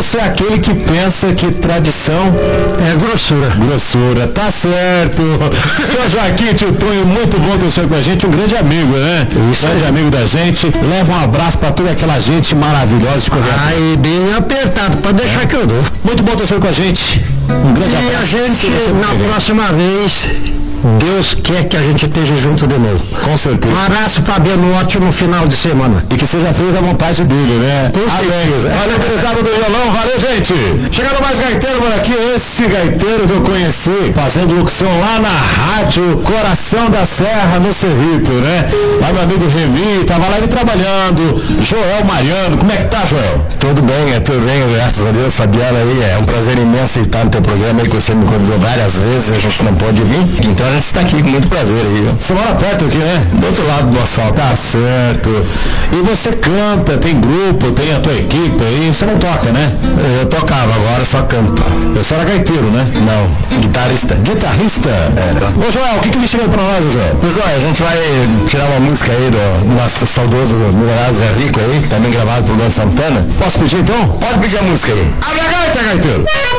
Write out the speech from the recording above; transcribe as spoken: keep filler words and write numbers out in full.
você é aquele que pensa que tradição é grossura. Grossura, tá certo. Seu Joaquim Tio Tonho, muito bom ter o senhor com a gente, um grande amigo, né? Isso grande aí. amigo da gente. Leva um abraço pra toda aquela gente maravilhosa de qualquer. Aí, bem apertado, pode deixar é. que eu dou. Muito bom ter o senhor com a gente. Um grande e abraço. E a gente, na próxima vez, Deus quer que a gente esteja junto de novo. Com certeza. Um abraço, Fabiano, um ótimo final de semana. E que seja feito à vontade dele, né? Com certeza. Valeu, prezado do violão, valeu, gente. Chegando mais gaiteiro por aqui, esse gaiteiro que eu conheci, fazendo locução lá na rádio Coração da Serra, no Cerrito, né? Lá meu amigo Remy, tava lá ele trabalhando. Joel Mariano, como é que tá, Joel? Tudo bem, é tudo bem, graças a Deus, Fabiano aí, é um prazer imenso estar no teu programa aí, que você me convidou várias vezes, a gente não pôde vir, então a gente está aqui com muito prazer aí, viu? Você mora perto aqui, né? Do outro lado do asfalto. Tá certo. E você canta, tem grupo, tem a tua equipe aí, você não toca, né? Eu tocava, agora só canto. Você era gaiteiro, né? Não, guitarrista. Guitarrista? É. Ô Joel, o que que me chega pra nós, Joel? Pois olha, a gente vai tirar uma música aí do nosso saudoso Milionário Zé Rico aí, também gravado por Luan Santana. Posso pedir então? Pode pedir a música aí. Abre a gaita, gaiteiro!